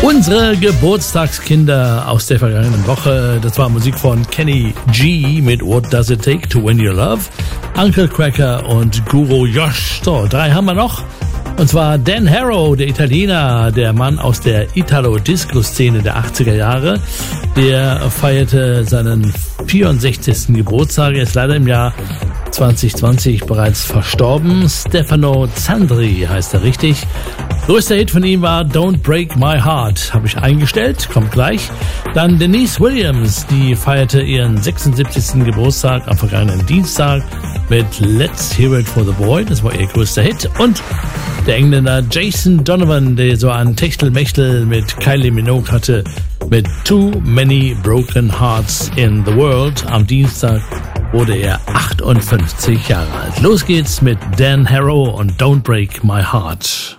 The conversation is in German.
Unsere Geburtstagskinder aus der vergangenen Woche, das war Musik von Kenny G mit What Does It Take to Win Your Love, Uncle Cracker und Guru Josh. So, 3 haben wir noch. Und zwar Dan Harrow, der Italiener, der Mann aus der Italo-Disco-Szene der 80er Jahre. Der feierte seinen 64. Geburtstag. Er ist leider im Jahr 2020 bereits verstorben. Stefano Zandri heißt er richtig. Größter Hit von ihm war Don't Break My Heart. Habe ich eingestellt, kommt gleich. Dann Denise Williams, die feierte ihren 76. Geburtstag am vergangenen Dienstag mit Let's Hear It for the Boy. Das war ihr größter Hit. Und der Engländer Jason Donovan, der so ein Techtelmechtel mit Kylie Minogue hatte, mit Too Many Broken Hearts in the World. Am Dienstag wurde er 58 Jahre alt. Los geht's mit Dan Harrow und Don't Break My Heart.